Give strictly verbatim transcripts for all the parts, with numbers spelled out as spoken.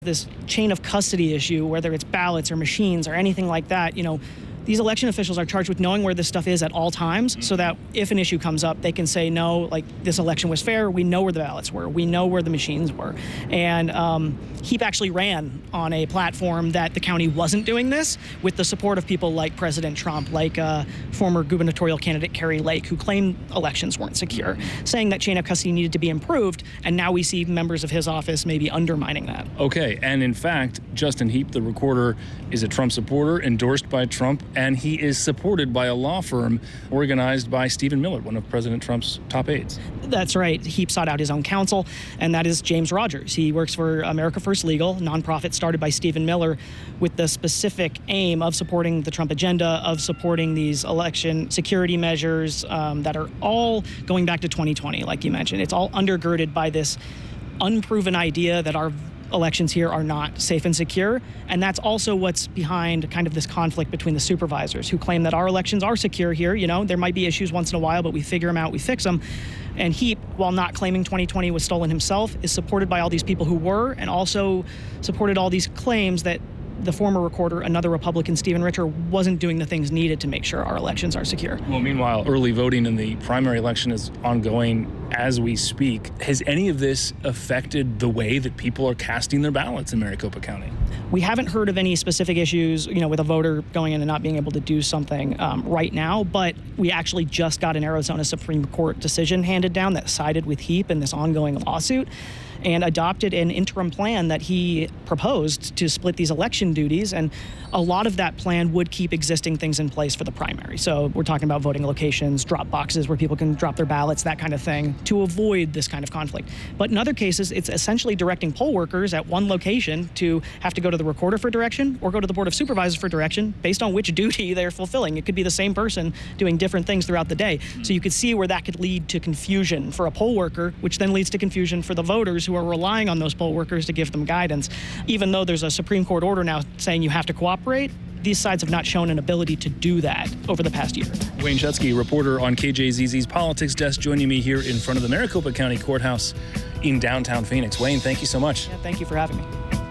This chain of custody issue, whether it's ballots or machines or anything like that, you know, these election officials are charged with knowing where this stuff is at all times, mm-hmm. so that if an issue comes up, they can say, no, like, this election was fair. We know where the ballots were. We know where the machines were. And um, HEAP actually ran on a platform that the county wasn't doing this, with the support of people like President Trump, like uh, former gubernatorial candidate Kari Lake, who claimed elections weren't secure, saying that chain of custody needed to be improved. And now we see members of his office maybe undermining that. Okay. And in fact, Justin Heap, the recorder, is a Trump supporter, endorsed by Trump, and he is supported by a law firm organized by Stephen Miller, one of President Trump's top aides. That's right. Heap sought out his own counsel, and that is James Rogers. He works for America First Legal, a nonprofit started by Stephen Miller with the specific aim of supporting the Trump agenda, of supporting these election security measures um, that are all going back to twenty twenty, like you mentioned. It's all undergirded by this unproven idea that our elections here are not safe and secure. And that's also what's behind kind of this conflict between the supervisors, who claim that our elections are secure here. You know, there might be issues once in a while, but we figure them out, we fix them. And Heap, while not claiming twenty twenty was stolen himself, is supported by all these people who were, and also supported all these claims that the former recorder, another Republican, Stephen Richer, wasn't doing the things needed to make sure our elections are secure. Well, meanwhile, early voting in the primary election is ongoing as we speak. Has any of this affected the way that people are casting their ballots in Maricopa County? We haven't heard of any specific issues, you know, with a voter going in and not being able to do something um, right now, but we actually just got an Arizona Supreme Court decision handed down that sided with Heap in this ongoing lawsuit, and adopted an interim plan that he proposed to split these election duties. And a lot of that plan would keep existing things in place for the primary. So we're talking about voting locations, drop boxes where people can drop their ballots, that kind of thing, to avoid this kind of conflict. But in other cases, it's essentially directing poll workers at one location to have to go to the recorder for direction or go to the Board of Supervisors for direction based on which duty they're fulfilling. It could be the same person doing different things throughout the day. So you could see where that could lead to confusion for a poll worker, which then leads to confusion for the voters who are relying on those poll workers to give them guidance. Even though there's a Supreme Court order now saying you have to cooperate, these sides have not shown an ability to do that over the past year. Wayne Schutsky, reporter on K J Z Z's Politics Desk, joining me here in front of the Maricopa County Courthouse in downtown Phoenix. Wayne, thank you so much. Yeah, thank you for having me.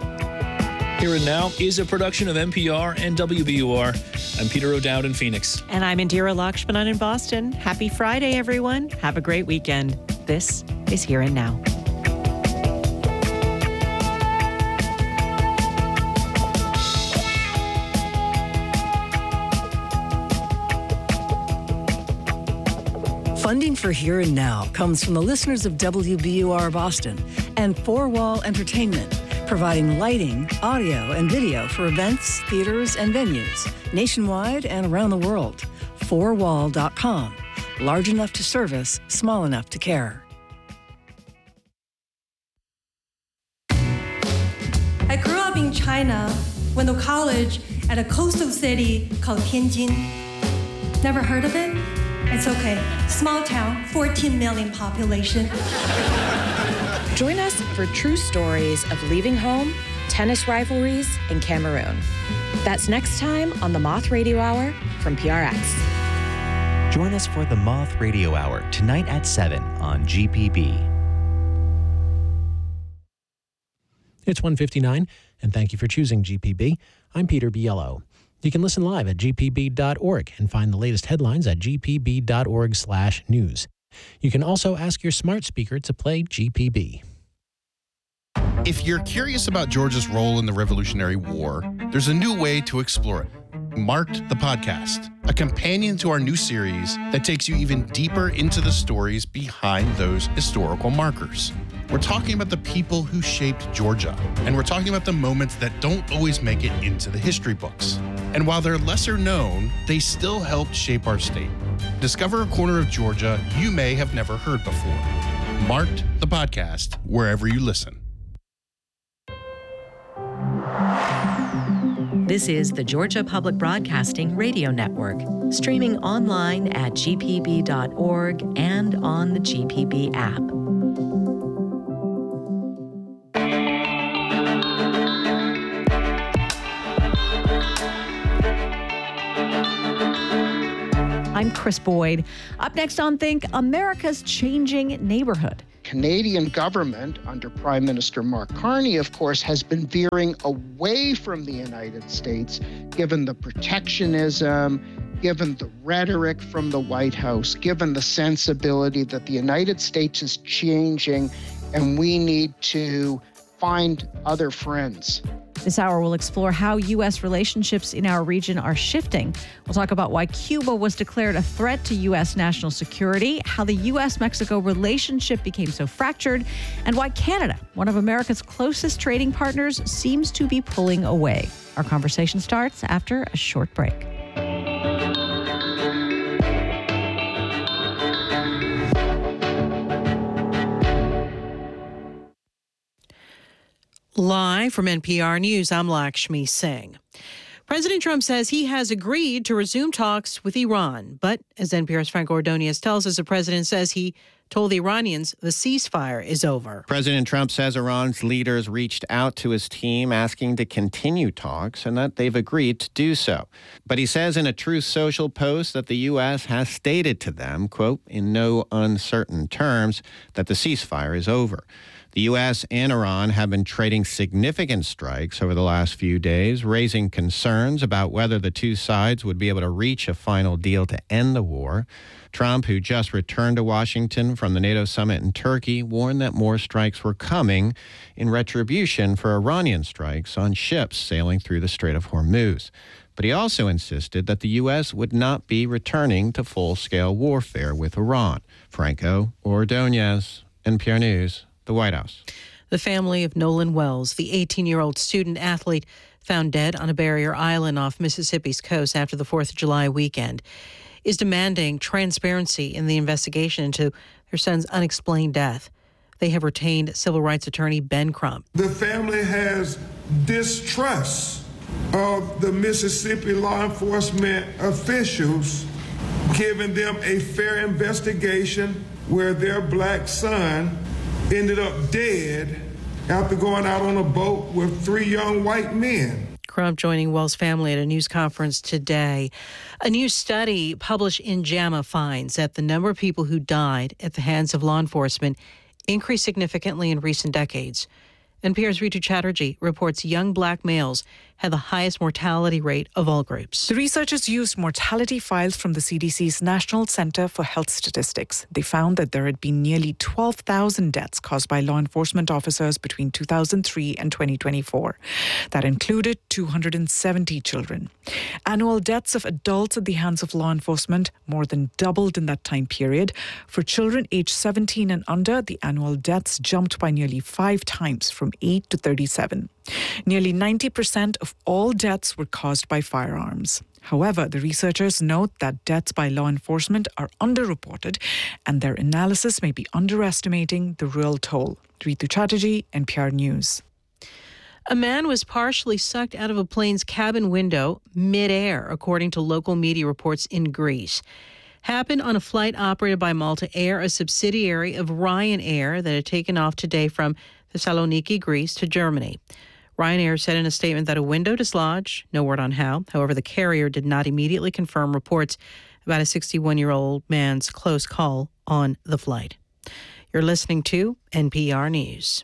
Here and Now is a production of N P R and W B U R. I'm Peter O'Dowd in Phoenix. And I'm Indira Lakshmanan in Boston. Happy Friday, everyone. Have a great weekend. This is Here and Now. Funding for Here and Now comes from the listeners of W B U R Boston and Four Wall Entertainment, providing lighting, audio, and video for events, theaters, and venues nationwide and around the world. four wall dot com. Large enough to service, small enough to care. I grew up in China, went to college at a coastal city called Tianjin. Never heard of it? It's okay. Small town, fourteen million population. Join us for true stories of leaving home, tennis rivalries, and Cameroon. That's next time on the Moth Radio Hour from P R X. Join us for the Moth Radio Hour tonight at seven on G P B. It's one fifty-nine, and thank you for choosing G P B. I'm Peter Biello. You can listen live at G P B dot org and find the latest headlines at G P B dot org slash news. You can also ask your smart speaker to play G P B. If you're curious about Georgia's role in the Revolutionary War, there's a new way to explore it. Marked the Podcast, a companion to our new series that takes you even deeper into the stories behind those historical markers. We're talking about the people who shaped Georgia, and we're talking about the moments that don't always make it into the history books. And while they're lesser known, they still helped shape our state. Discover a corner of Georgia you may have never heard before. Marked the Podcast, wherever you listen. This is the Georgia Public Broadcasting Radio Network, streaming online at G P B dot org and on the G P B app. I'm Chris Boyd. Up next on Think, America's Changing Neighborhood. Canadian government, under Prime Minister Mark Carney, of course, has been veering away from the United States, given the protectionism, given the rhetoric from the White House, given the sensibility that the United States is changing and we need to find other friends. This hour, we'll explore how U S relationships in our region are shifting. We'll talk about why Cuba was declared a threat to U S national security, how the U S Mexico relationship became so fractured, and why Canada, one of America's closest trading partners, seems to be pulling away. Our conversation starts after a short break. Live from N P R News, I'm Lakshmi Singh. President Trump says he has agreed to resume talks with Iran. But as N P R's Frank Ordonez tells us, the president says he told the Iranians the ceasefire is over. President Trump says Iran's leaders reached out to his team asking to continue talks and that they've agreed to do so. But he says in a Truth Social post that the U S has stated to them, quote, in no uncertain terms, that the ceasefire is over. The U S and Iran have been trading significant strikes over the last few days, raising concerns about whether the two sides would be able to reach a final deal to end the war. Trump, who just returned to Washington from the NATO summit in Turkey, warned that more strikes were coming in retribution for Iranian strikes on ships sailing through the Strait of Hormuz. But he also insisted that the U S would not be returning to full-scale warfare with Iran. Franco Ordonez, N P R News, the White House. The family of Nolan Wells, the eighteen-year-old student athlete found dead on a barrier island off Mississippi's coast after the fourth of July weekend, is demanding transparency in the investigation into their son's unexplained death. They have retained civil rights attorney Ben Crump. The family has distrust of the Mississippi law enforcement officials giving them a fair investigation where their black son ended up dead after going out on a boat with three young white men. Crump joining Wells' family at a news conference today. A new study published in JAMA finds that the number of people who died at the hands of law enforcement increased significantly in recent decades. N P R's Ritu Chatterjee reports young black males had the highest mortality rate of all groups. The researchers used mortality files from the C D C's National Center for Health Statistics. They found that there had been nearly twelve thousand deaths caused by law enforcement officers between two thousand three and twenty twenty-four. That included two hundred seventy children. Annual deaths of adults at the hands of law enforcement more than doubled in that time period. For children aged seventeen and under, the annual deaths jumped by nearly five times, from eight to thirty-seven. Nearly ninety percent of all deaths were caused by firearms. However, the researchers note that deaths by law enforcement are underreported and their analysis may be underestimating the real toll. Ritu Chatterjee, N P R News. A man was partially sucked out of a plane's cabin window mid-air, according to local media reports in Greece. Happened on a flight operated by Malta Air, a subsidiary of Ryanair that had taken off today from Thessaloniki, Greece, to Germany. Ryanair said in a statement that a window dislodged, no word on how. However, the carrier did not immediately confirm reports about a sixty-one-year-old man's close call on the flight. You're listening to N P R News.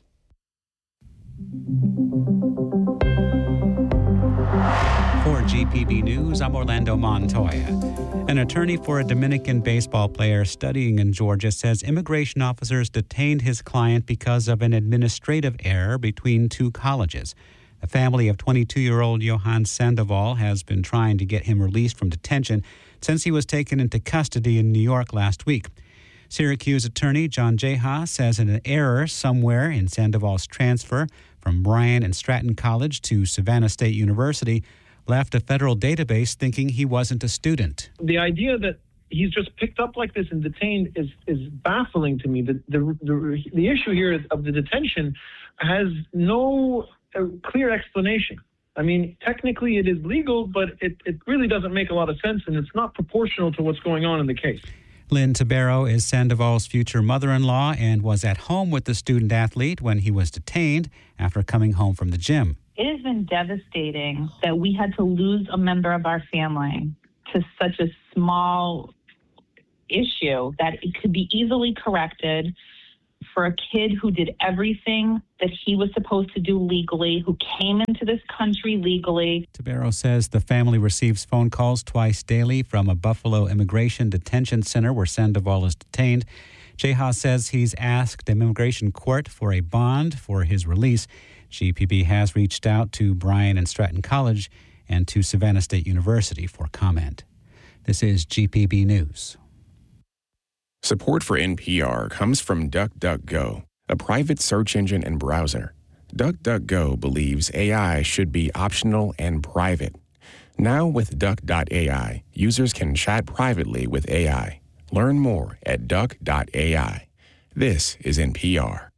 For G P B News, I'm Orlando Montoya. An attorney for a Dominican baseball player studying in Georgia says immigration officers detained his client because of an administrative error between two colleges. The family of twenty-two-year-old Johan Sandoval has been trying to get him released from detention since he was taken into custody in New York last week. Syracuse attorney John Jeha says an error somewhere in Sandoval's transfer from Bryan and Stratton College to Savannah State University left a federal database thinking he wasn't a student. The idea that he's just picked up like this and detained is is baffling to me. The the the, the issue here of the detention has no uh, clear explanation. I mean, technically it is legal, but it, it really doesn't make a lot of sense, and it's not proportional to what's going on in the case. Lynn Tabero is Sandoval's future mother-in-law and was at home with the student athlete when he was detained after coming home from the gym. It has been devastating that we had to lose a member of our family to such a small issue that it could be easily corrected for a kid who did everything that he was supposed to do legally, who came into this country legally. Tabarro says the family receives phone calls twice daily from a Buffalo Immigration Detention Center where Sandoval is detained. Ceja says he's asked an immigration court for a bond for his release. G P B has reached out to Bryan and Stratton College and to Savannah State University for comment. This is G P B News. Support for N P R comes from DuckDuckGo, a private search engine and browser. DuckDuckGo believes A I should be optional and private. Now with Duck dot A I, users can chat privately with A I. Learn more at Duck dot A I. This is N P R.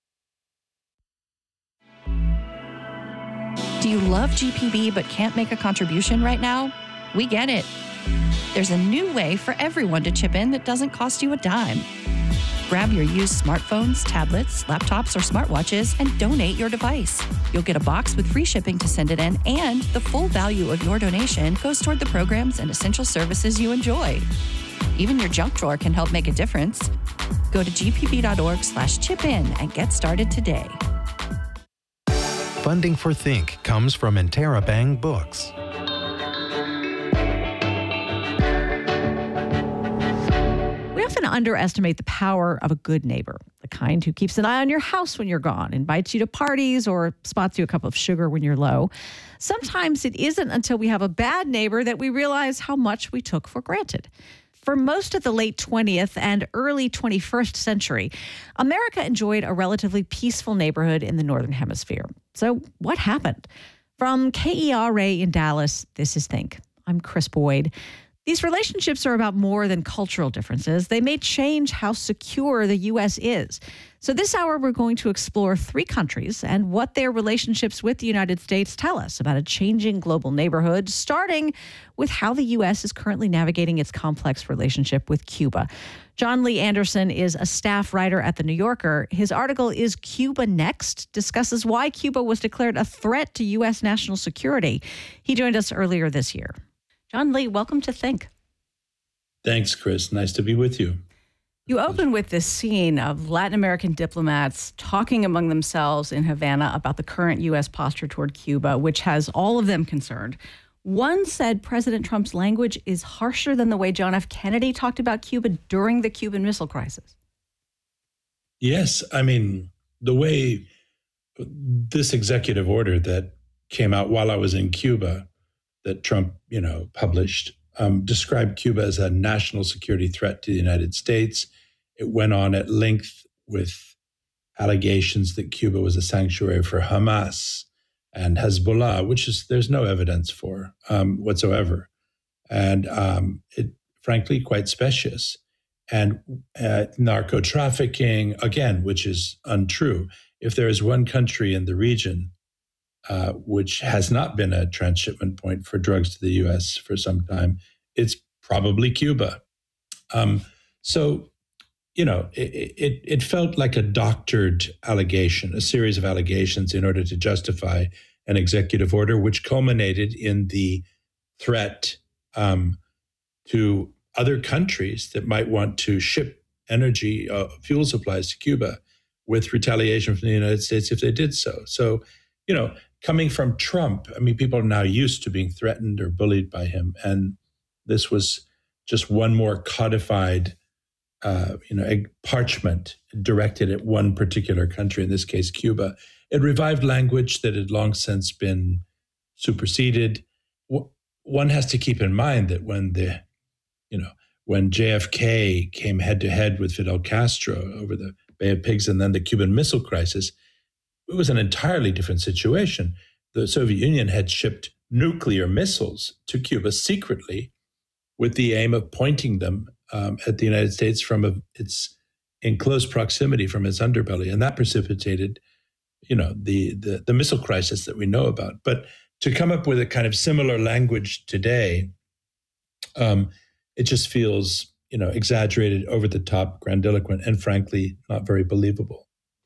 Do you love G P B but can't make a contribution right now? We get it. There's a new way for everyone to chip in that doesn't cost you a dime. Grab your used smartphones, tablets, laptops, or smartwatches and donate your device. You'll get a box with free shipping to send it in, and the full value of your donation goes toward the programs and essential services you enjoy. Even your junk drawer can help make a difference. Go to gpb.org slash chip in and get started today. Funding for Think comes from Interabang Books. We often underestimate the power of a good neighbor, the kind who keeps an eye on your house when you're gone, invites you to parties, or spots you a cup of sugar when you're low. Sometimes it isn't until we have a bad neighbor that we realize how much we took for granted. For most of the late twentieth and early twenty-first century, America enjoyed a relatively peaceful neighborhood in the Northern Hemisphere. So what happened? From K E R A in Dallas, this is Think. I'm Chris Boyd. These relationships are about more than cultural differences. They may change how secure the U S is. So this hour, we're going to explore three countries and what their relationships with the United States tell us about a changing global neighborhood, starting with how the U S is currently navigating its complex relationship with Cuba. John Lee Anderson is a staff writer at The New Yorker. His article, Is Cuba Next?, discusses why Cuba was declared a threat to U S national security. He joined us earlier this year. John Lee, welcome to Think. Thanks, Chris. Nice to be with you. You open with this scene of Latin American diplomats talking among themselves in Havana about the current U S posture toward Cuba, which has all of them concerned. One said President Trump's language is harsher than the way John F. Kennedy talked about Cuba during the Cuban Missile Crisis. Yes, I mean, the way this executive order that came out while I was in Cuba, that Trump, you know, published, um, described Cuba as a national security threat to the United States. It went on at length with allegations that Cuba was a sanctuary for Hamas and Hezbollah, which is there's no evidence for um, whatsoever, and um, it frankly quite specious. And uh, narco trafficking, again, which is untrue. If there is one country in the region Uh, which has not been a transshipment point for drugs to the U S for some time, it's probably Cuba. Um, so, you know, it, it, it felt like a doctored allegation, a series of allegations in order to justify an executive order, which culminated in the threat um, to other countries that might want to ship energy, uh, fuel supplies to Cuba with retaliation from the United States if they did so. So, you know, coming from Trump, I mean, people are now used to being threatened or bullied by him. And this was just one more codified, uh, you know, a parchment directed at one particular country, in this case, Cuba. It revived language that had long since been superseded. W- one has to keep in mind that when the, you know, when J F K came head to head with Fidel Castro over the Bay of Pigs and then the Cuban Missile Crisis, it was an entirely different situation. The Soviet Union had shipped nuclear missiles to Cuba secretly with the aim of pointing them um, at the United States from a, its in close proximity from its underbelly. And that precipitated, you know, the, the, the missile crisis that we know about. But to come up with a kind of similar language today, um, it just feels, you know, exaggerated, over the top, grandiloquent, and frankly, not very believable.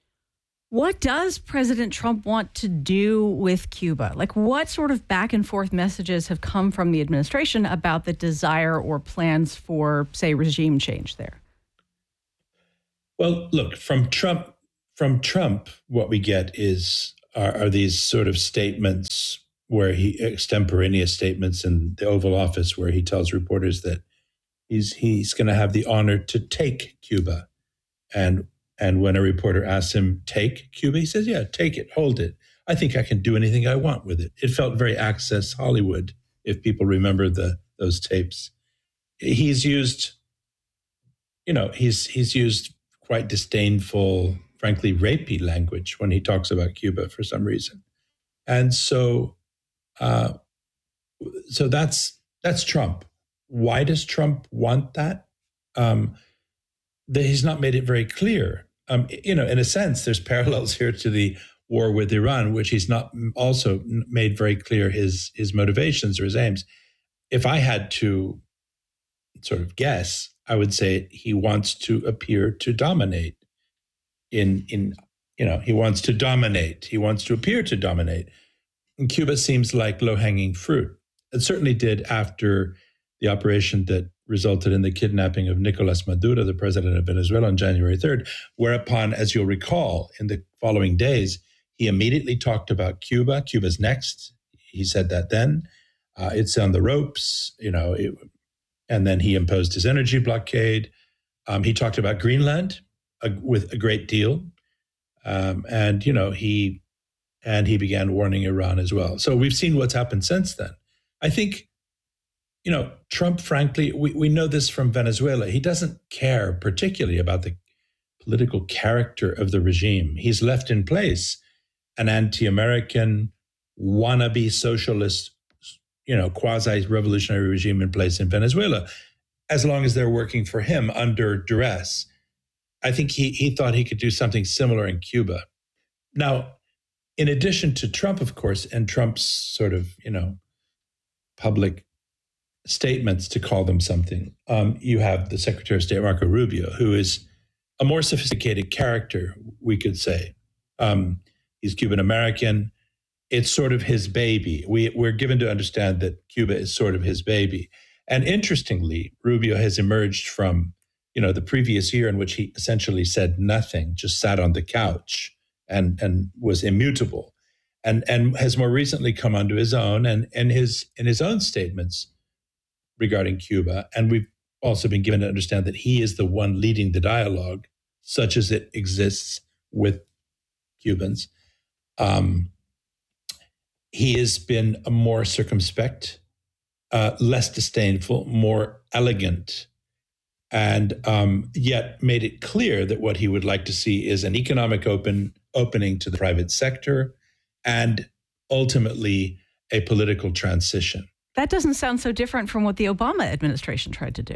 What does President Trump want to do with Cuba? Like, what sort of back and forth messages have come from the administration about the desire or plans for, say, regime change there? Well, look, from Trump, from Trump, what we get is are, are these sort of statements where he extemporaneous statements in the Oval Office where he tells reporters that he's he's going to have the honor to take Cuba, and and when a reporter asks him, "Take Cuba?" he says, "Yeah, take it, hold it. I think I can do anything I want with it." It felt very Access Hollywood, if people remember the those tapes. He's used, you know, he's he's used quite disdainful, frankly, rapey language when he talks about Cuba for some reason. And so, uh, so that's that's Trump. Why does Trump want that? Um, that he's not made it very clear. Um, you know, in a sense, there's parallels here to the war with Iran, which he's not also made very clear his his motivations or his aims. If I had to sort of guess, I would say he wants to appear to dominate. In in you know, he wants to dominate. He wants to appear to dominate. And Cuba seems like low-hanging fruit. It certainly did after the operation that resulted in the kidnapping of Nicolas Maduro, the president of Venezuela, on January third, whereupon, as you'll recall, in the following days, he immediately talked about Cuba. Cuba's next. He said that then. Uh, it's on the ropes, you know, it, and then he imposed his energy blockade. Um, he talked about Greenland uh, with a great deal. Um, and, you know, he and he began warning Iran as well. So we've seen what's happened since then. I think, you know, Trump, frankly, we, we know this from Venezuela. He doesn't care particularly about the political character of the regime. He's left in place an anti-American, wannabe socialist, you know, quasi-revolutionary regime in place in Venezuela, as long as they're working for him under duress. I think he he thought he could do something similar in Cuba. Now, in addition to Trump, of course, and Trump's sort of, you know, public statements to call them something, um, you have the Secretary of State, Marco Rubio, who is a more sophisticated character, we could say. Um, he's Cuban-American. It's sort of his baby. We, we're given to understand that Cuba is sort of his baby. And interestingly, Rubio has emerged from, you know, the previous year in which he essentially said nothing, just sat on the couch and and was immutable, and and has more recently come onto his own and and his in his own statements regarding Cuba. And we've also been given to understand that he is the one leading the dialogue, such as it exists with Cubans. Um, he has been a more circumspect, uh, less disdainful, more elegant, and um, yet made it clear that what he would like to see is an economic open opening to the private sector and ultimately a political transition. That doesn't sound so different from what the Obama administration tried to do.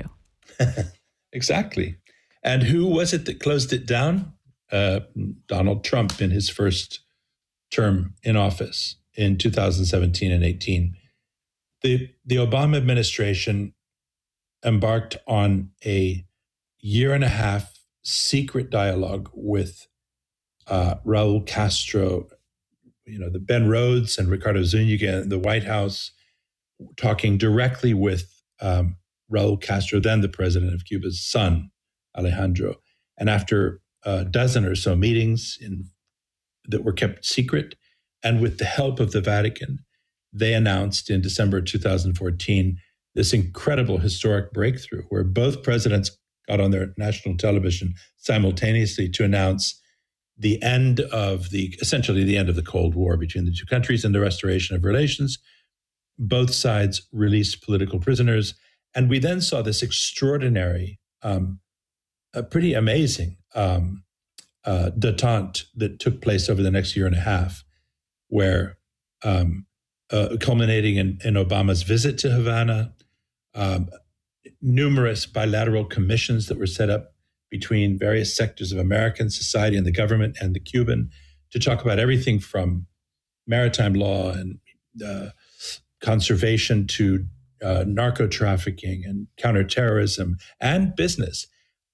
Exactly. And who was it that closed it down? Uh, Donald Trump in his first term in office in two thousand seventeen and eighteen. The, the Obama administration embarked on a year and a half secret dialogue with uh, Raul Castro, you know, the Ben Rhodes and Ricardo Zuniga in the White House, talking directly with um, Raul Castro, then the president of Cuba's son, Alejandro. And after a dozen or so meetings in, that were kept secret, and with the help of the Vatican, they announced in December two thousand fourteen this incredible historic breakthrough where both presidents got on their national television simultaneously to announce the end of the, essentially the end of the Cold War between the two countries and the restoration of relations. Both sides released political prisoners. And we then saw this extraordinary, um, a pretty amazing um, uh, detente that took place over the next year and a half, where um, uh, culminating in, in Obama's visit to Havana, um, numerous bilateral commissions that were set up between various sectors of American society and the government and the Cuban to talk about everything from maritime law and uh, conservation to uh, narco trafficking and counterterrorism and business.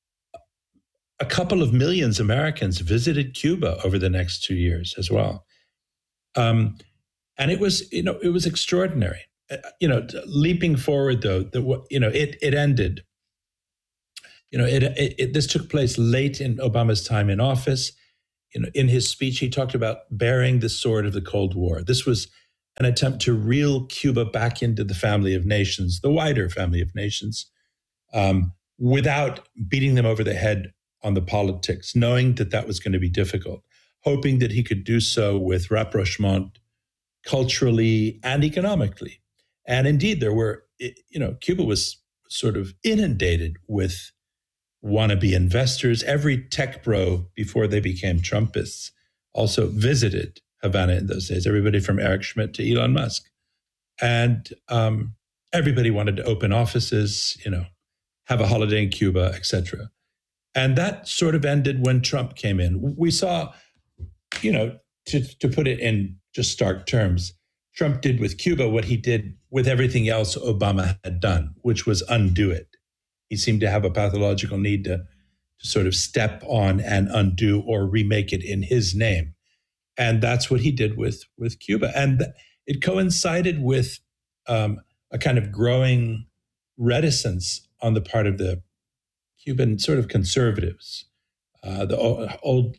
A couple of millions Americans visited Cuba over the next two years as well. Um, and it was, you know, it was extraordinary. Uh, you know, leaping forward though, the, you know, it it ended You know, it, it, it, this took place late in Obama's time in office. You know, in his speech, he talked about bearing the sword of the Cold War. This was an attempt to reel Cuba back into the family of nations, the wider family of nations, um, without beating them over the head on the politics, knowing that that was going to be difficult, hoping that he could do so with rapprochement culturally and economically. And indeed, there were, you know, Cuba was sort of inundated with wannabe investors. Every tech bro before they became Trumpists also visited Havana in those days, everybody from Eric Schmidt to Elon Musk. And um, everybody wanted to open offices, you know, have a holiday in Cuba, et cetera. And that sort of ended when Trump came in. We saw, you know, to, to put it in just stark terms, Trump did with Cuba what he did with everything else Obama had done, which was undo it. He seemed to have a pathological need to, to sort of step on and undo or remake it in his name. And that's what he did with, with Cuba. And it coincided with um, a kind of growing reticence on the part of the Cuban sort of conservatives, uh, the old,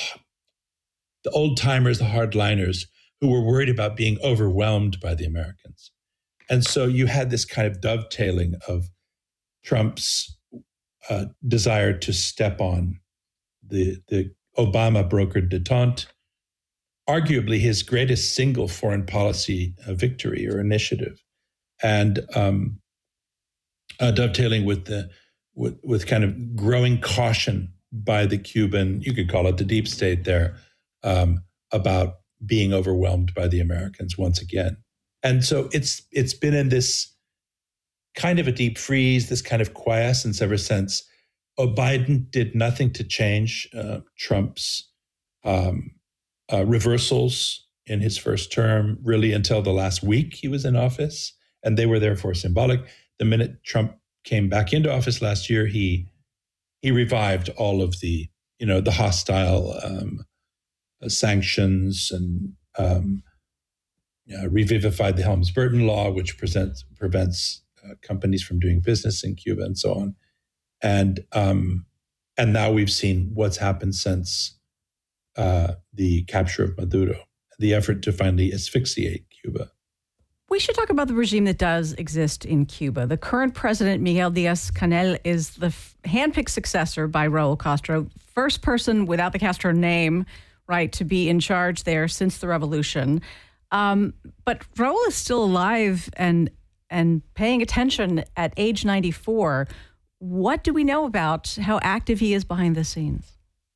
the old timers, the hardliners, who were worried about being overwhelmed by the Americans. And so you had this kind of dovetailing of Trump's uh, desire to step on the, the Obama brokered detente, arguably his greatest single foreign policy uh, victory or initiative, and um, uh, dovetailing with the with, with kind of growing caution by the Cuban, you could call it the deep state there, um, about being overwhelmed by the Americans once again. And so it's it's been in this kind of a deep freeze, this kind of quiescence ever since. Oh, Biden did nothing to change uh, Trump's um, uh, reversals in his first term, really until the last week he was in office, and they were therefore symbolic. The minute Trump came back into office last year, he he revived all of the, you know, the hostile um, uh, sanctions and um, uh, revivified the Helms-Burton law, which presents, prevents uh, companies from doing business in Cuba and so on. And um, and now we've seen what's happened since uh, the capture of Maduro, the effort to finally asphyxiate Cuba. We should talk about the regime that does exist in Cuba. The current president, Miguel Diaz-Canel, is the f- handpicked successor by Raul Castro, first person without the Castro name, right, to be in charge there since the revolution. Um, but Raul is still alive and and paying attention at age ninety-four. What do we know about how active he is behind the scenes?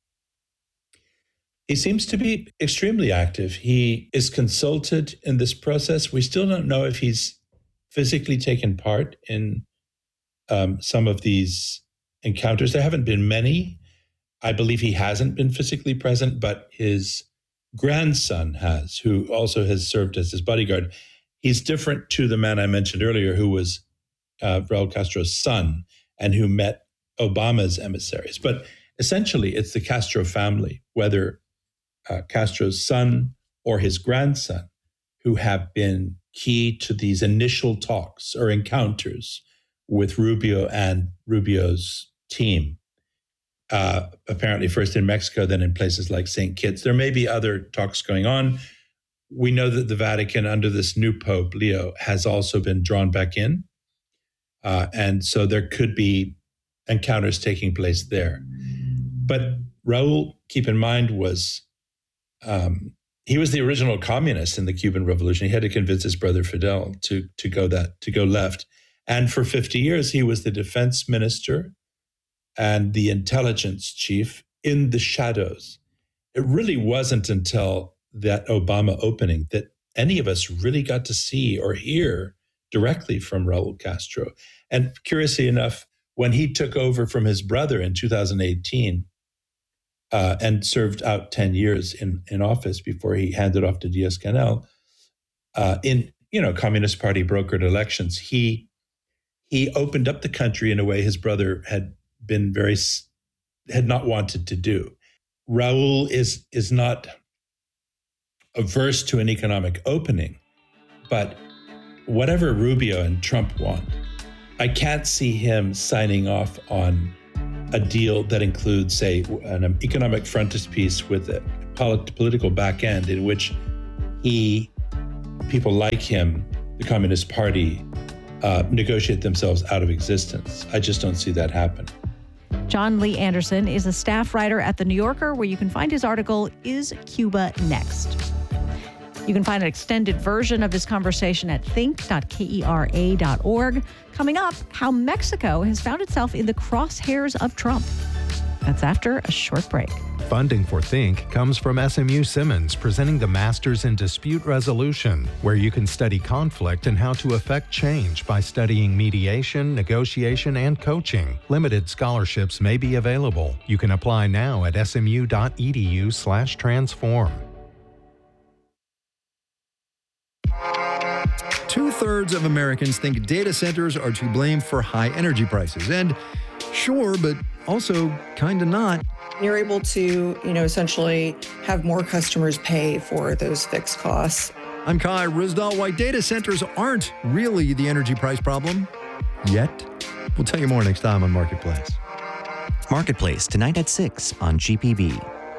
He seems to be extremely active. He is consulted in this process. We still don't know if he's physically taken part in um, some of these encounters. There haven't been many. I believe he hasn't been physically present, but his grandson has, who also has served as his bodyguard. He's different to the man I mentioned earlier, who was uh, Raul Castro's son and who met Obama's emissaries. But essentially, it's the Castro family, whether uh, Castro's son or his grandson, who have been key to these initial talks or encounters with Rubio and Rubio's team. Uh, apparently first in Mexico, then in places like Saint Kitts. There may be other talks going on. We know that the Vatican, under this new Pope, Leo, has also been drawn back in. Uh, and so there could be encounters taking place there. But Raul, keep in mind, was um, he was the original communist in the Cuban Revolution. He had to convince his brother Fidel to to go that to go left. And for fifty years, he was the defense minister and the intelligence chief in the shadows. It really wasn't until that Obama opening that any of us really got to see or hear directly from Raul Castro. And curiously enough, when he took over from his brother in two thousand eighteen uh, and served out ten years in, in office before he handed off to Diaz-Canel, uh, in, you know, Communist Party brokered elections, he he opened up the country in a way his brother had been very, had not wanted to do. Raul is is not averse to an economic opening, but whatever Rubio and Trump want, I can't see him signing off on a deal that includes, say, an economic frontispiece with a polit- political back end in which he, people like him, the Communist Party, uh, negotiate themselves out of existence. I just don't see that happen. John Lee Anderson is a staff writer at The New Yorker, where you can find his article, Is Cuba Next? You can find an extended version of his conversation at think dot kera dot org. Coming up, how Mexico has found itself in the crosshairs of Trump. That's after a short break. Funding for Think comes from S M U Simmons, presenting the Masters in Dispute Resolution, where you can study conflict and how to affect change by studying mediation, negotiation, and coaching. Limited scholarships may be available. You can apply now at smu.edu slash transform. Two-thirds of Americans think data centers are to blame for high energy prices. And sure, but also kind of not. You're able to, you know, essentially have more customers pay for those fixed costs. I'm Kai Ryssdal. Why data centers aren't really the energy price problem yet. We'll tell you more next time on Marketplace. Marketplace, tonight at six on G P B.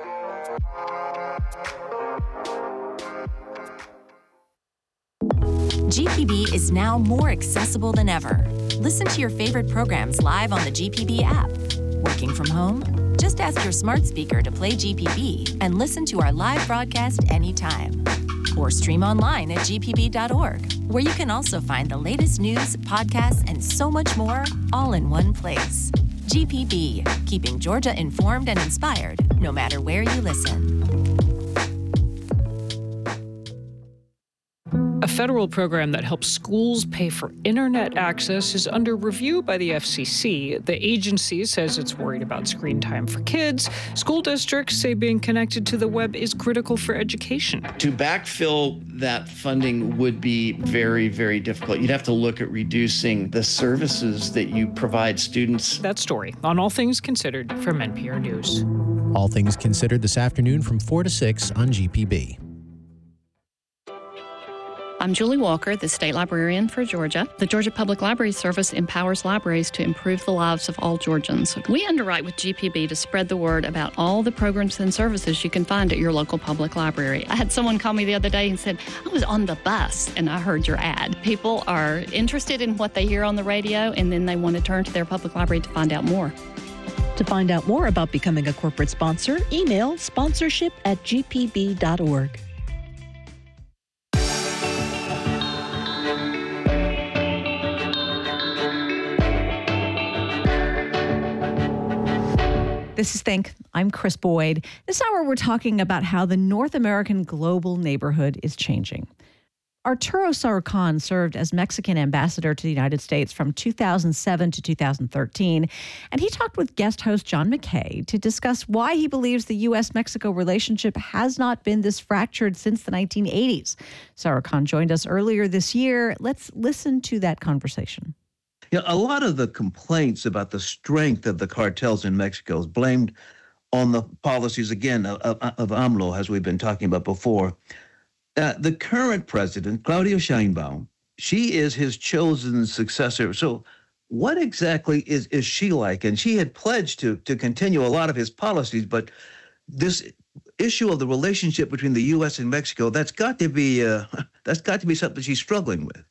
G P B is now more accessible than ever. Listen to your favorite programs live on the G P B app. Working from home? Just ask your smart speaker to play G P B and listen to our live broadcast anytime. Or stream online at g p b dot org, where you can also find the latest news, podcasts, and so much more, all in one place. G P B, keeping Georgia informed and inspired, no matter where you listen. A federal program that helps schools pay for internet access is under review by the F C C. The agency says it's worried about screen time for kids. School districts say being connected to the web is critical for education. To backfill that funding would be very, very difficult. You'd have to look at reducing the services that you provide students. That story on All Things Considered from N P R News. All Things Considered this afternoon from four to six on G P B. I'm Julie Walker, the State Librarian for Georgia. The Georgia Public Library Service empowers libraries to improve the lives of all Georgians. We underwrite with G P B to spread the word about all the programs and services you can find at your local public library. I had someone call me the other day and said, I was on the bus and I heard your ad. People are interested in what they hear on the radio, and then they want to turn to their public library to find out more. To find out more about becoming a corporate sponsor, email sponsorship at g p b dot org. This is Think. I'm Chris Boyd. This hour, we're talking about how the North American global neighborhood is changing. Arturo Sarucán served as Mexican ambassador to the United States from two thousand seven to two thousand thirteen, and he talked with guest host John McKay to discuss why he believes the U S Mexico relationship has not been this fractured since the nineteen eighties. Sarucán joined us earlier this year. Let's listen to that conversation. Yeah, a lot of the complaints about the strength of the cartels in Mexico is blamed on the policies, again, of, of AMLO, as we've been talking about before. Uh, the current president, Claudia Sheinbaum, she is his chosen successor. So what exactly is, is she like? And she had pledged to, to continue a lot of his policies, but this issue of the relationship between the U S and Mexico, that's got to be uh, that's got to be something she's struggling with.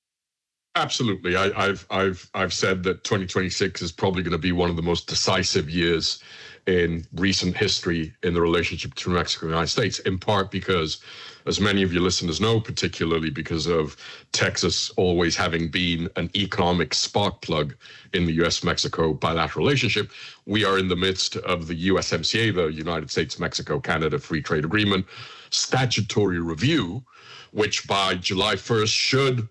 Absolutely. I, I've I've I've said that twenty twenty-six is probably going to be one of the most decisive years in recent history in the relationship between Mexico and the United States, in part because, as many of your listeners know, particularly because of Texas always having been an economic spark plug in the U S-Mexico bilateral relationship, we are in the midst of the U S M C A, the United States-Mexico-Canada Free Trade Agreement, statutory review, which by July first should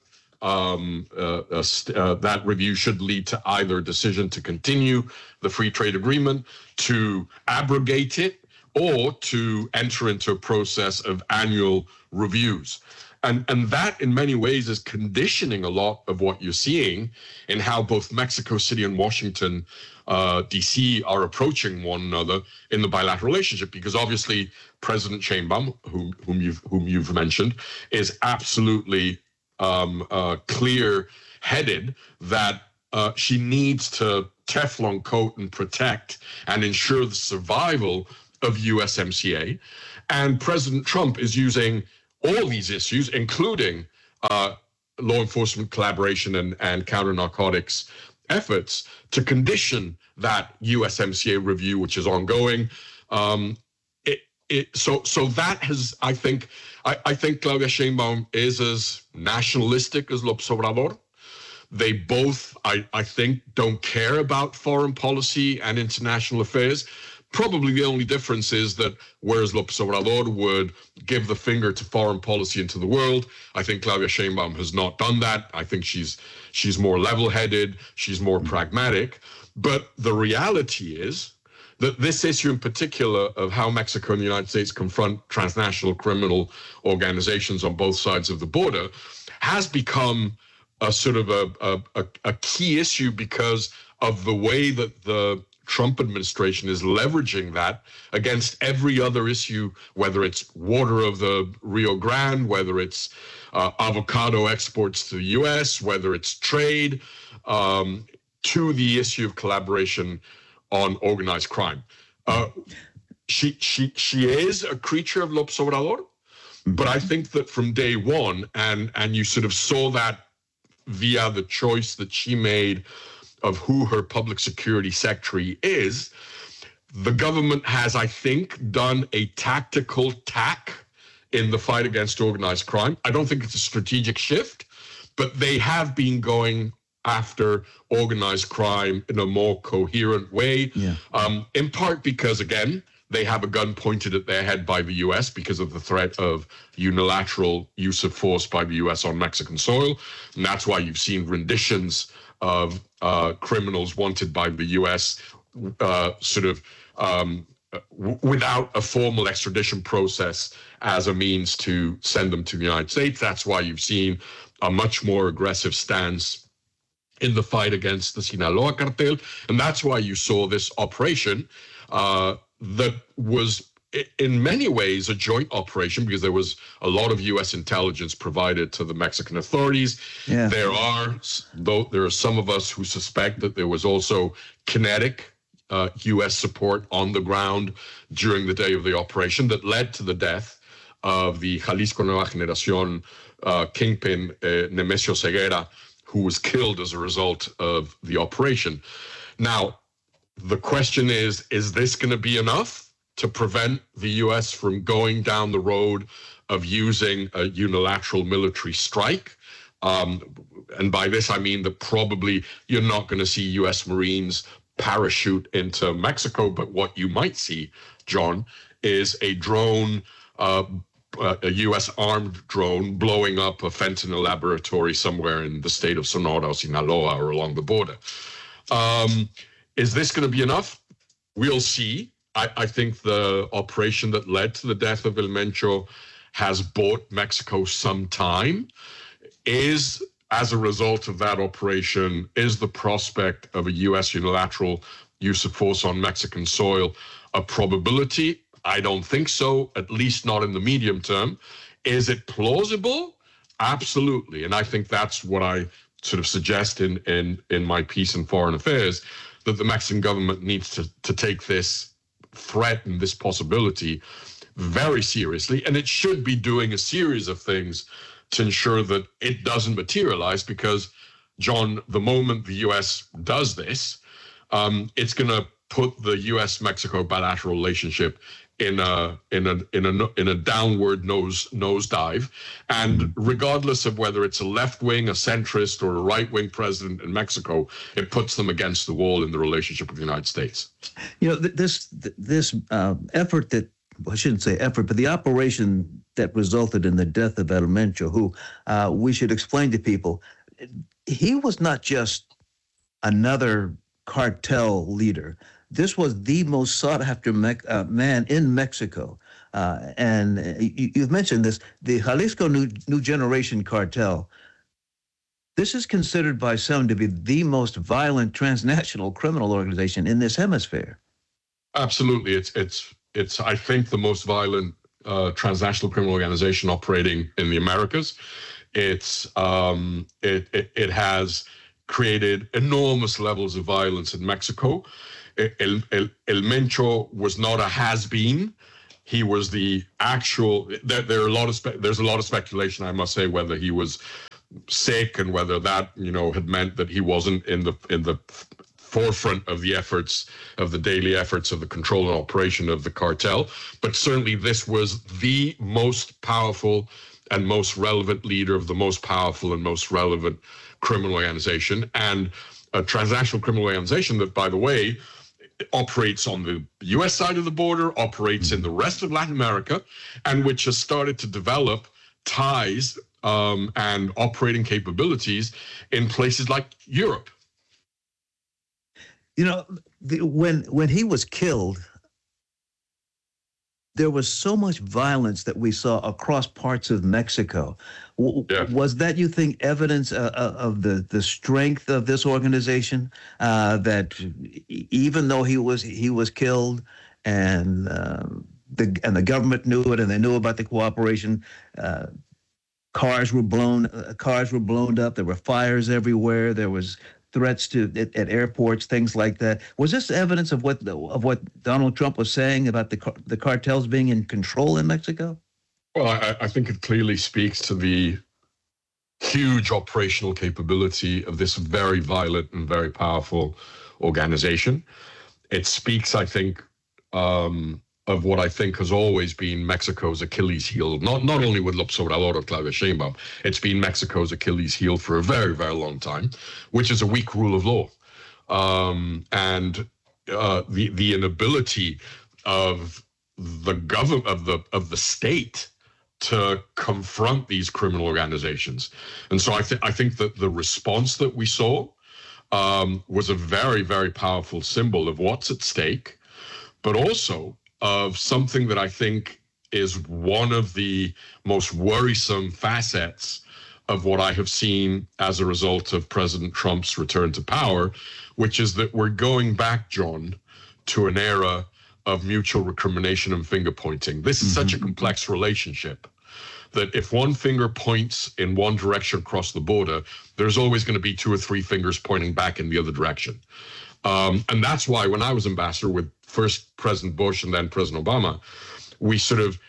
Um, uh, uh, uh, that review should lead to either a decision to continue the free trade agreement, to abrogate it, or to enter into a process of annual reviews. And, and that, in many ways, is conditioning a lot of what you're seeing in how both Mexico City and Washington, uh, D C are approaching one another in the bilateral relationship. Because obviously, President Sheinbaum, whom, whom you've whom you've mentioned, is absolutely Um, uh, clear-headed that uh, she needs to Teflon coat and protect and ensure the survival of U S M C A. And President Trump is using all these issues, including uh, law enforcement collaboration and, and counter-narcotics efforts, to condition that U S M C A review, which is ongoing. Um, it, it, so, so that has, I think, I, I think Claudia Sheinbaum is as nationalistic as López Obrador. They both, I, I think, don't care about foreign policy and international affairs. Probably the only difference is that whereas López Obrador would give the finger to foreign policy into the world, I think Claudia Sheinbaum has not done that. I think she's she's more level-headed, she's more pragmatic. But the reality is that this issue in particular of how Mexico and the United States confront transnational criminal organizations on both sides of the border has become a sort of a, a, a key issue because of the way that the Trump administration is leveraging that against every other issue, whether it's water of the Rio Grande, whether it's uh, avocado exports to the U S, whether it's trade, um, to the issue of collaboration on organized crime. Uh, she she she is a creature of López Obrador, but I think that from day one, and and you sort of saw that via the choice that she made of who her public security secretary is, the government has, I think, done a tactical tack in the fight against organized crime. I don't think it's a strategic shift, but they have been going after organized crime in a more coherent way, yeah. um, in part because, again, they have a gun pointed at their head by the U S because of the threat of unilateral use of force by the U S on Mexican soil. And that's why you've seen renditions of uh, criminals wanted by the U S uh, sort of um, w- without a formal extradition process as a means to send them to the United States. That's why you've seen a much more aggressive stance in the fight against the Sinaloa cartel. And that's why you saw this operation uh, that was in many ways a joint operation because there was a lot of U S intelligence provided to the Mexican authorities. Yeah. There are, though, there are some of us who suspect that there was also kinetic uh, U S support on the ground during the day of the operation that led to the death of the Jalisco Nueva Generación uh, kingpin, uh, Nemesio Ceguera, who was killed as a result of the operation. Now, the question is, is this going to be enough to prevent the U S from going down the road of using a unilateral military strike? Um, and by this, I mean that probably you're not going to see U S Marines parachute into Mexico, but what you might see, John, is a drone, uh, uh, a U S armed drone blowing up a fentanyl laboratory somewhere in the state of Sonora or Sinaloa or along the border. Um, is this going to be enough? We'll see. I, I think the operation that led to the death of El Mencho has bought Mexico some time. Is, as a result of that operation, is the prospect of a U S unilateral use of force on Mexican soil a probability? I don't think so, at least not in the medium term. Is it plausible? Absolutely. And I think that's what I sort of suggest in, in, in my piece in Foreign Affairs, that the Mexican government needs to, to take this threat and this possibility very seriously. And it should be doing a series of things to ensure that it doesn't materialize, because, John, the moment the U S does this, um, it's going to put the U S Mexico bilateral relationship in a in a in a in a downward nose nosedive, and regardless of whether it's a left wing, a centrist, or a right wing president in Mexico, it puts them against the wall in the relationship with the United States. You know, th- this th- this uh, effort that well, I shouldn't say effort, but the operation that resulted in the death of El Mencho, who uh, we should explain to people, he was not just another cartel leader. This was the most sought-after me- uh, man in Mexico. Uh, and you, you've mentioned this, the Jalisco New, New Generation Cartel. This is considered by some to be the most violent transnational criminal organization in this hemisphere. Absolutely. It's, it's, it's I think, the most violent uh, transnational criminal organization operating in the Americas. It's um, it, it, it has created enormous levels of violence in Mexico. El, El, El Mencho was not a has-been. He was the actual. There, there are a lot of spe- there's a lot of speculation, I must say, whether he was sick and whether that, you know, had meant that he wasn't in the in the forefront of the efforts of the daily efforts of the control and operation of the cartel. But certainly this was the most powerful and most relevant leader of the most powerful and most relevant criminal organization, and a transnational criminal organization that, by the way, operates on the U S side of the border, operates in the rest of Latin America, and which has started to develop ties um, and operating capabilities in places like Europe. You know, the, when when he was killed, there was so much violence that we saw across parts of Mexico. W- yeah. Was that, you think, evidence uh, of the, the strength of this organization? Uh, that even though he was he was killed, and uh, the and the government knew it, and they knew about the cooperation. Uh, cars were blown. Uh, cars were blown up. There were fires everywhere. There was threats to at, at airports, things like that. Was this evidence of what of what Donald Trump was saying about the the cartels being in control in Mexico? Well, I, I think it clearly speaks to the huge operational capability of this very violent and very powerful organization. It speaks, I think, um, of what I think has always been Mexico's Achilles heel, not not only with López Obrador or Claudia Sheinbaum, it's been Mexico's Achilles heel for a very, very long time, which is a weak rule of law. Um, and uh, the the inability of the government, of the of the state, to confront these criminal organizations. And so I, th- I think that the response that we saw um, was a very, very powerful symbol of what's at stake, but also of something that I think is one of the most worrisome facets of what I have seen as a result of President Trump's return to power, which is that we're going back, John, to an era of mutual recrimination and finger pointing. This is mm-hmm. such a complex relationship that if one finger points in one direction across the border, there's always going to be two or three fingers pointing back in the other direction. Um, and that's why when I was ambassador with first President Bush and then President Obama, we sort of,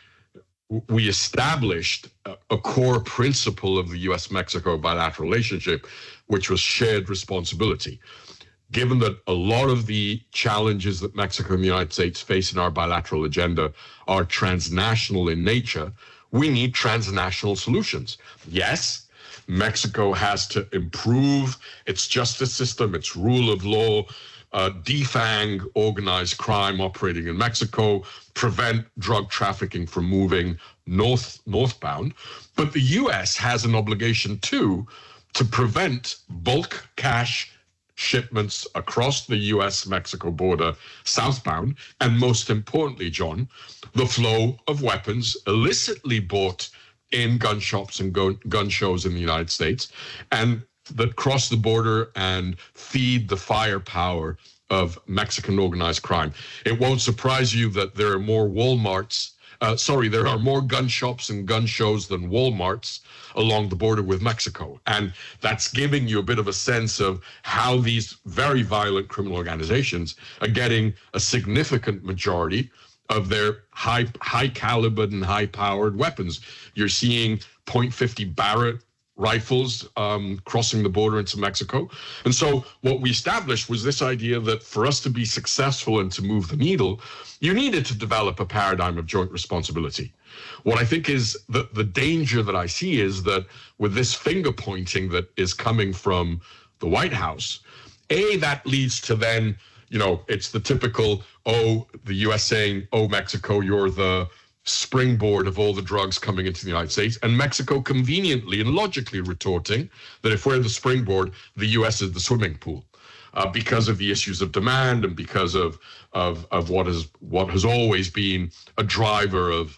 we established a, a core principle of the U S Mexico bilateral relationship, which was shared responsibility. Given that a lot of the challenges that Mexico and the United States face in our bilateral agenda are transnational in nature, we need transnational solutions. Yes, Mexico has to improve its justice system, its rule of law, uh, defang organized crime operating in Mexico, prevent drug trafficking from moving north northbound. But the U S has an obligation too to prevent bulk cash shipments across the U S Mexico border southbound, and most importantly, John, the flow of weapons illicitly bought in gun shops and gun, gun shows in the United States, and that cross the border and feed the firepower of Mexican organized crime. It won't surprise you that there are more Walmarts, uh, sorry, there are more gun shops and gun shows than Walmarts along the border with Mexico. And that's giving you a bit of a sense of how these very violent criminal organizations are getting a significant majority of their high high calibered and high powered weapons. You're seeing point fifty Barrett rifles um, crossing the border into Mexico. And so what we established was this idea that for us to be successful and to move the needle, you needed to develop a paradigm of joint responsibility. What I think is the, the danger that I see is that with this finger pointing that is coming from the White House, A, that leads to then, you know, it's the typical, oh, the U S saying, oh, Mexico, you're the springboard of all the drugs coming into the United States, and Mexico conveniently and logically retorting that if we're the springboard, the U S is the swimming pool, uh, because of the issues of demand and because of of of what is what has always been a driver of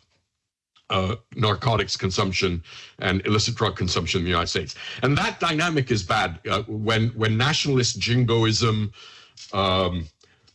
uh, narcotics consumption and illicit drug consumption in the United States. And that dynamic is bad uh, when when nationalist jingoism um,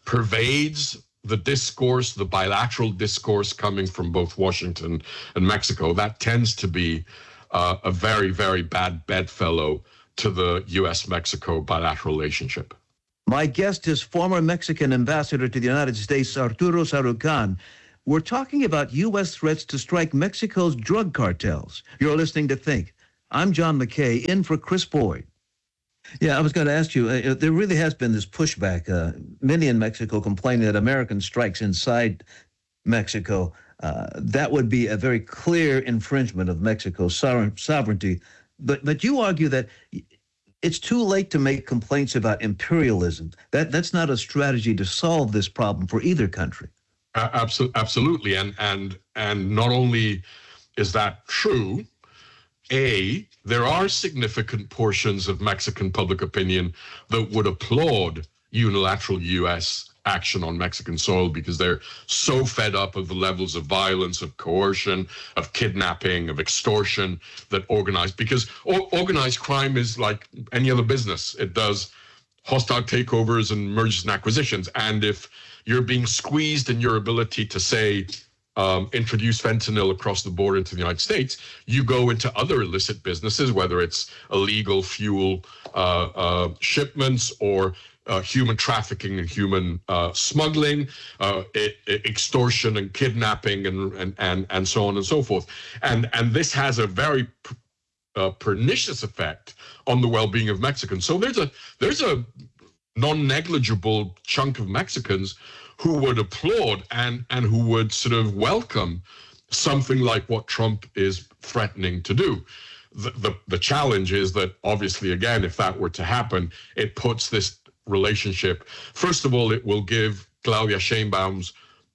pervades the discourse, the bilateral discourse coming from both Washington and Mexico. That tends to be uh, a very, very bad bedfellow to the U S Mexico bilateral relationship. My guest is former Mexican ambassador to the United States, Arturo Sarucán. We're talking about U S threats to strike Mexico's drug cartels. You're listening to Think. I'm John McKay, in for Chris Boyd. Yeah, I was going to ask you, uh, there really has been this pushback. Uh, many in Mexico complaining that American strikes inside Mexico, uh, that would be a very clear infringement of Mexico's sovereignty. But but you argue that it's too late to make complaints about imperialism. That That's not a strategy to solve this problem for either country. Uh, absolutely, absolutely. And, and, and not only is that true, A, there are significant portions of Mexican public opinion that would applaud unilateral U S action on Mexican soil because they're so fed up of the levels of violence, of coercion, of kidnapping, of extortion that organized, because organized crime is like any other business. It does hostile takeovers and mergers and acquisitions. And if you're being squeezed in your ability to say, Um, introduce fentanyl across the border into the United States, you go into other illicit businesses, whether it's illegal fuel uh, uh, shipments or uh, human trafficking and human uh, smuggling, uh, it, it, extortion and kidnapping, and, and and and so on and so forth. And and this has a very uh, pernicious effect on the well-being of Mexicans. So there's a there's a non-negligible chunk of Mexicans who would applaud and, and who would sort of welcome something like what Trump is threatening to do. The, the, the challenge is that, obviously, again, if that were to happen, it puts this relationship, first of all, it will give Claudia Sheinbaum's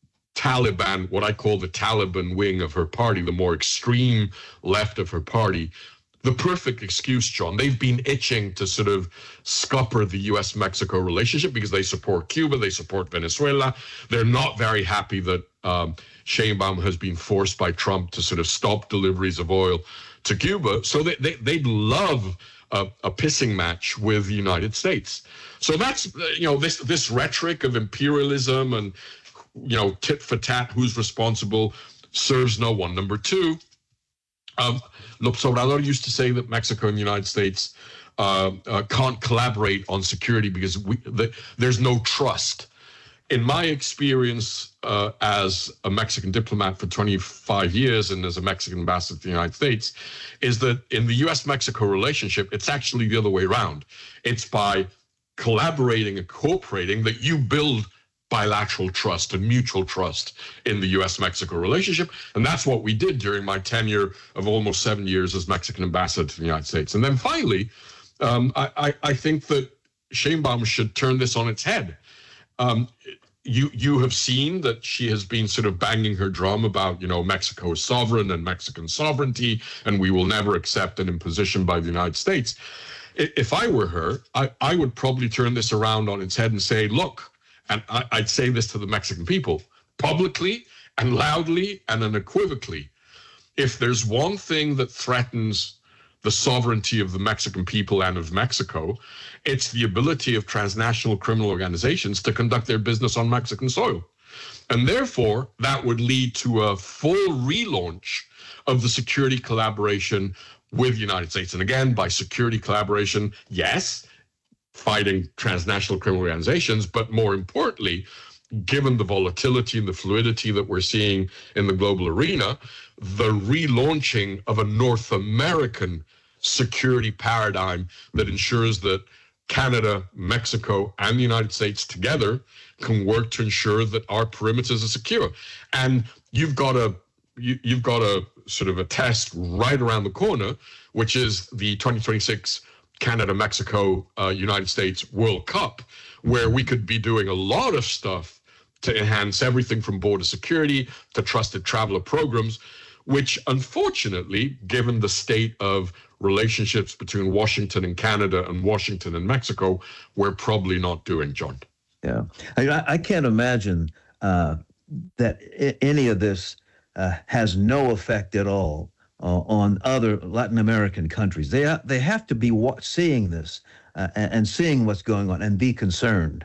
Taliban, what I call the Taliban wing of her party, the more extreme left of her party, the perfect excuse, John. They've been itching to sort of scupper the U S Mexico relationship because they support Cuba, they support Venezuela. They're not very happy that um, Sheinbaum has been forced by Trump to sort of stop deliveries of oil to Cuba. So they, they, they'd love a, a pissing match with the United States. So that's, you know, this, this rhetoric of imperialism and, you know, tit for tat, who's responsible, serves no one. Number two, um, López Obrador used to say that Mexico and the United States uh, uh, can't collaborate on security because we, the, there's no trust. In my experience uh, as a Mexican diplomat for twenty-five years and as a Mexican ambassador to the United States, is that in the U S Mexico relationship, it's actually the other way around. It's by collaborating and cooperating that you build bilateral trust and mutual trust in the U S Mexico relationship. And that's what we did during my tenure of almost seven years as Mexican ambassador to the United States. And then finally, um, I, I, I think that Sheinbaum should turn this on its head. Um, you you have seen that she has been sort of banging her drum about, you know, Mexico is sovereign and Mexican sovereignty, and we will never accept an imposition by the United States. If I were her, I, I would probably turn this around on its head and say, look, and I, I'd say this to the Mexican people, publicly and loudly and unequivocally, if there's one thing that threatens the sovereignty of the Mexican people and of Mexico, it's the ability of transnational criminal organizations to conduct their business on Mexican soil. And therefore, that would lead to a full relaunch of the security collaboration with the United States. And again, by security collaboration, yes, fighting transnational criminal organizations, but more importantly, given the volatility and the fluidity that we're seeing in the global arena, the relaunching of a North American security paradigm that ensures that Canada, Mexico, and the United States together can work to ensure that our perimeters are secure. And you've got a you, you've got a sort of a test right around the corner, which is the twenty twenty-six Canada, Mexico, uh, United States World Cup, where we could be doing a lot of stuff to enhance everything from border security to trusted traveler programs, which unfortunately, given the state of relationships between Washington and Canada and Washington and Mexico, we're probably not doing, John. Yeah, I, I can't imagine uh, that I- any of this uh, has no effect at all uh, on other Latin American countries. They ha- they have to be wa- seeing this uh, and, and seeing what's going on and be concerned.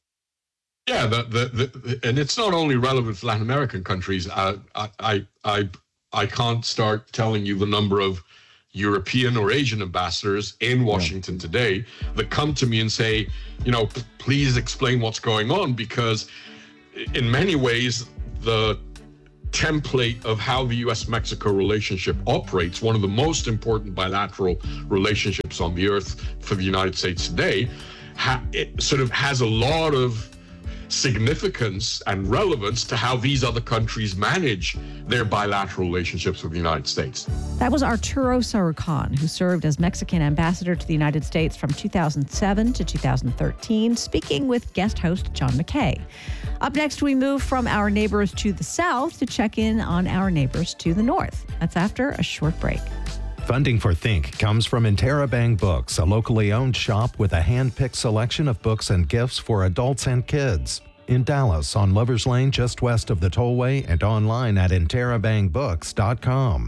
Yeah, the, the, the, and it's not only relevant for Latin American countries. Uh, I, I, I, I can't start telling you the number of European or Asian ambassadors in Washington today that come to me and say, you know, please explain what's going on, because in many ways, the template of how the U S Mexico relationship operates, one of the most important bilateral relationships on the earth for the United States today, ha- it sort of has a lot of significance and relevance to how these other countries manage their bilateral relationships with the United States. That was Arturo Sarucán, who served as Mexican ambassador to the United States from two thousand seven to two thousand thirteen, speaking with guest host John McKay. Up next, we move from our neighbors to the south to check in on our neighbors to the north. That's after a short break. Funding for Think comes from Interabang Books, a locally owned shop with a hand-picked selection of books and gifts for adults and kids. In Dallas, on Lovers Lane, just west of the tollway, and online at interabang books dot com.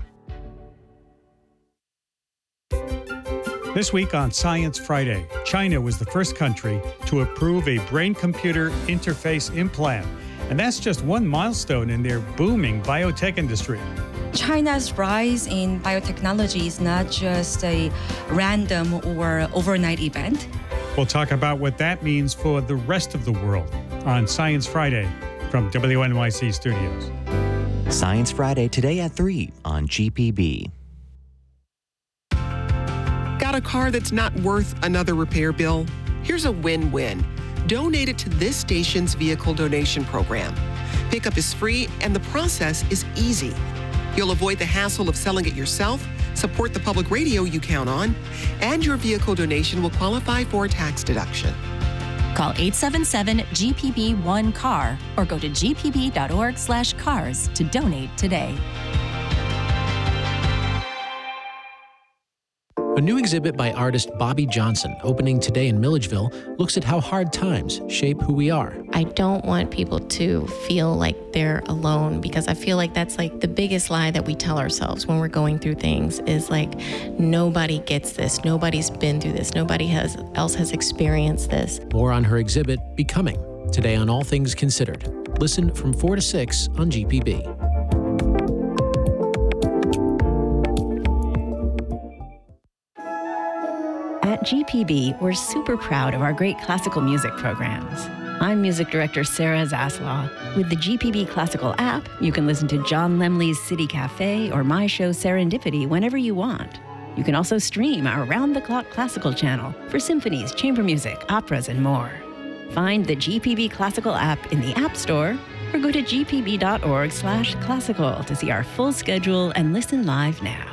This week on Science Friday, China was the first country to approve a brain-computer interface implant. And that's just one milestone in their booming biotech industry. China's rise in biotechnology is not just a random or overnight event. We'll talk about what that means for the rest of the world on Science Friday from W N Y C Studios. Science Friday today at three on G P B. Got a car that's not worth another repair bill? Here's a win-win. Donate it to this station's vehicle donation program. Pickup is free and the process is easy. You'll avoid the hassle of selling it yourself, support the public radio you count on, and your vehicle donation will qualify for a tax deduction. Call eight seven seven G P B one C A R or go to g p b dot org slash cars to donate today. A new exhibit by artist Bobby Johnson, opening today in Milledgeville, looks at how hard times shape who we are. I don't want people to feel like they're alone, because I feel like that's like the biggest lie that we tell ourselves when we're going through things is like, nobody gets this, nobody's been through this, nobody has else has experienced this. More on her exhibit, Becoming, today on All Things Considered. Listen from four to six on G P B. At G P B, we're super proud of our great classical music programs. I'm music director Sarah Zaslaw. With the G P B Classical app, you can listen to John Lemley's City Cafe or my show Serendipity whenever you want. You can also stream our round-the-clock classical channel for symphonies, chamber music, operas, and more. Find the G P B Classical app in the App Store or go to g p b dot org slash classical to see our full schedule and listen live now.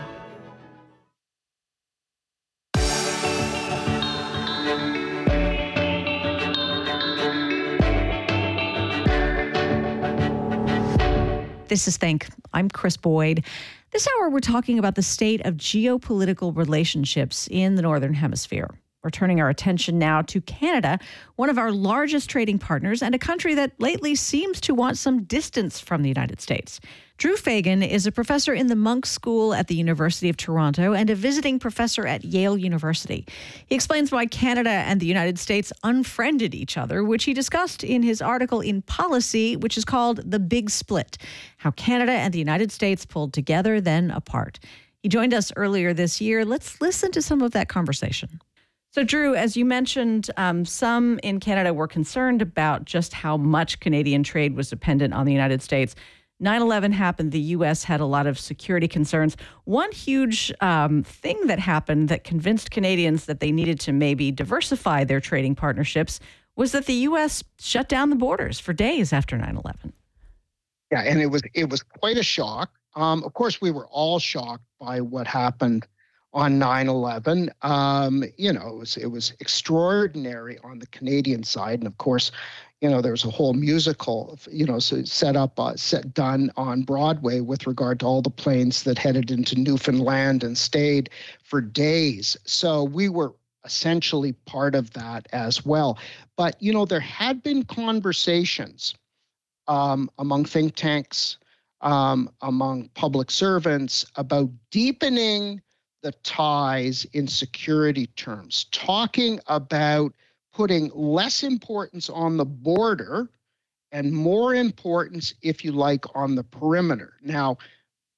This is Think. I'm Chris Boyd. This hour, we're talking about the state of geopolitical relationships in the Northern Hemisphere. We're turning our attention now to Canada, one of our largest trading partners and a country that lately seems to want some distance from the United States. Drew Fagan is a professor in the Munk School at the University of Toronto and a visiting professor at Yale University. He explains why Canada and the United States unfriended each other, which he discussed in his article in Policy, which is called The Big Split: How Canada and the United States Pulled Together, Then Apart. He joined us earlier this year. Let's listen to some of that conversation. So, Drew, as you mentioned, um, some in Canada were concerned about just how much Canadian trade was dependent on the United States. nine eleven happened. The U S had a lot of security concerns. One huge um, thing that happened that convinced Canadians that they needed to maybe diversify their trading partnerships was that the U S shut down the borders for days after nine eleven. Yeah, and it was it was quite a shock. Um, of course, we were all shocked by what happened on nine eleven. Um, you know, it was, it was extraordinary on the Canadian side. And of course, you know, there was a whole musical, you know, so set up, uh, set done on Broadway with regard to all the planes that headed into Newfoundland and stayed for days. So we were essentially part of that as well. But, you know, there had been conversations um, among think tanks, um, among public servants about deepening the ties in security terms, talking about putting less importance on the border and more importance, if you like, on the perimeter. Now,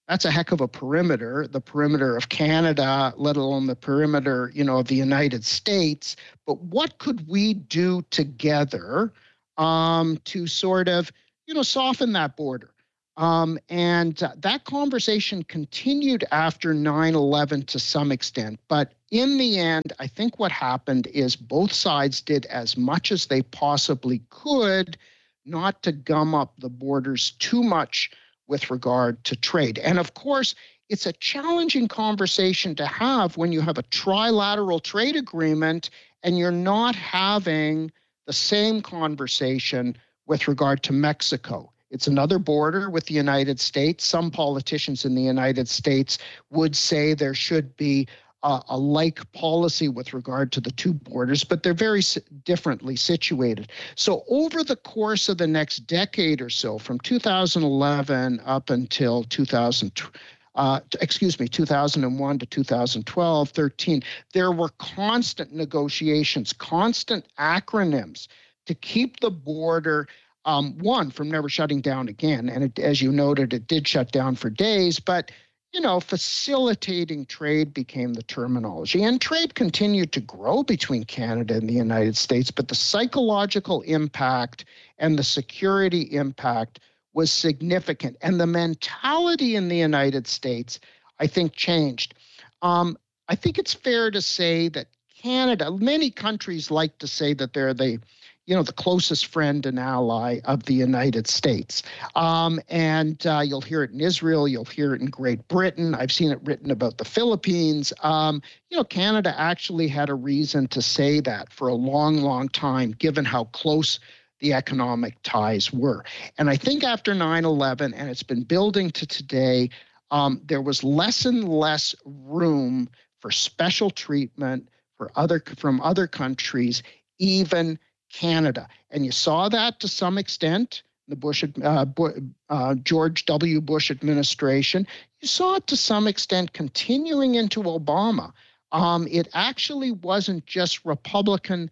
that's a heck of a perimeter, the perimeter of Canada, let alone the perimeter, you know, of the United States. But what could we do together um, to sort of, you know, soften that border? Um, and uh, that conversation continued after nine eleven to some extent. But in the end, I think what happened is both sides did as much as they possibly could not to gum up the borders too much with regard to trade. And of course, it's a challenging conversation to have when you have a trilateral trade agreement and you're not having the same conversation with regard to Mexico. It's another border with the United States. Some politicians in the United States would say there should be a, a like policy with regard to the two borders, but they're very s- differently situated. So over the course of the next decade or so, from two thousand eleven up until two thousand, uh, excuse me, two thousand one to two thousand twelve, thirteen, there were constant negotiations, constant acronyms to keep the border Um, one, from never shutting down again. And it, as you noted, it did shut down for days, but, you know, facilitating trade became the terminology. And trade continued to grow between Canada and the United States, but the psychological impact and the security impact was significant. And the mentality in the United States, I think, changed. Um, I think it's fair to say that Canada, many countries like to say that they're the you know, the closest friend and ally of the United States. Um, and uh, you'll hear it in Israel, you'll hear it in Great Britain. I've seen it written about the Philippines. Um, you know, Canada actually had a reason to say that for a long, long time, given how close the economic ties were. And I think after nine eleven, and it's been building to today, um, there was less and less room for special treatment for other from other countries, even Canada. And you saw that to some extent, the Bush, uh, uh, George W. Bush administration. You saw it to some extent continuing into Obama. Um, it actually wasn't just Republican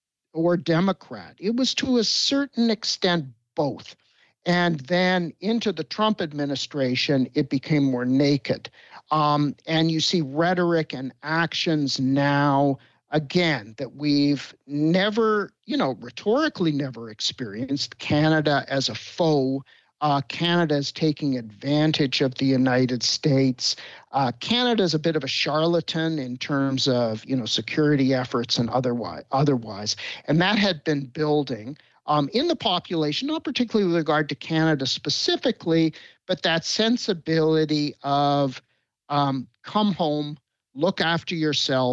or Democrat. It was to a certain extent both. And then into the Trump administration, it became more naked. Um, and you see rhetoric and actions now, again, that we've never, you know, rhetorically never experienced. Canada as a foe. Uh, Canada is taking advantage of the United States. Uh, Canada is a bit of a charlatan in terms of, you know, security efforts and otherwise. otherwise. And that had been building um, in the population, not particularly with regard to Canada specifically, but that sensibility of um, come home, look after yourself,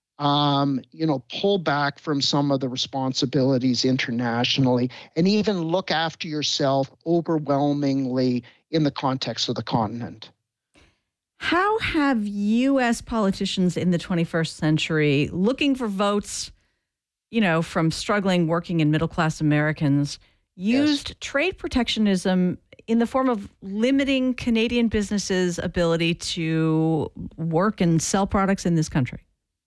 Um, you know, pull back from some of the responsibilities internationally, and even look after yourself overwhelmingly in the context of the continent. How have U S politicians in the twenty-first century, looking for votes, you know, from struggling working and middle-class Americans, used yes. trade protectionism in the form of limiting Canadian businesses' ability to work and sell products in this country?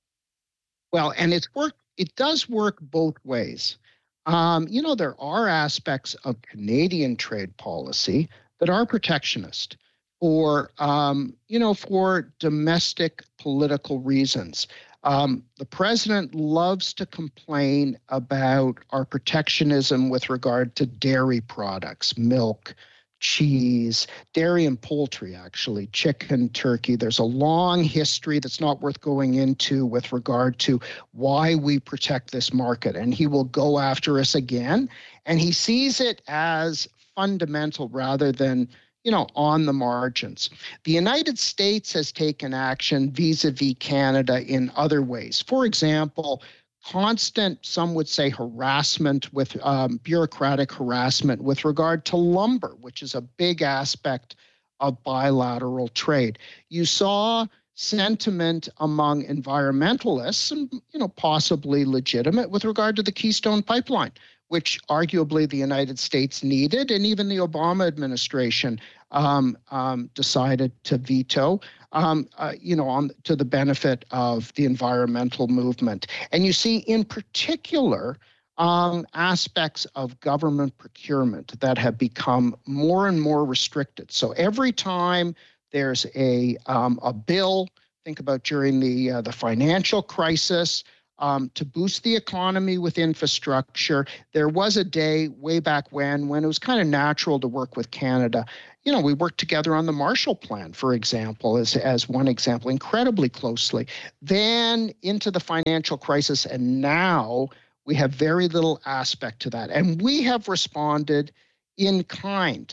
Well, and it's work. It does work both ways. Um, you know, there are aspects of Canadian trade policy that are protectionist for, um, you know, for domestic political reasons. Um, the president loves to complain about our protectionism with regard to dairy products, milk, cheese, dairy and poultry, actually, chicken, turkey. There's a long history that's not worth going into with regard to why we protect this market. And he will go after us again. And he sees it as fundamental rather than, you know, on the margins. The United States has taken action vis-a-vis Canada in other ways. For example, constant, some would say, harassment with um, bureaucratic harassment with regard to lumber, which is a big aspect of bilateral trade. You saw sentiment among environmentalists, and you know, possibly legitimate, with regard to the Keystone Pipeline, which arguably the United States needed, and even the Obama administration um, um, decided to veto, um, uh, you know, on to the benefit of the environmental movement. And you see, in particular, um, aspects of government procurement that have become more and more restricted. So every time There's a um, a bill. Think about during the uh, the financial crisis um, to boost the economy with infrastructure. There was a day way back when when it was kind of natural to work with Canada. You know, we worked together on the Marshall Plan, for example, as as one example, incredibly closely. Then into the financial crisis, and now we have very little aspect to that, and we have responded in kind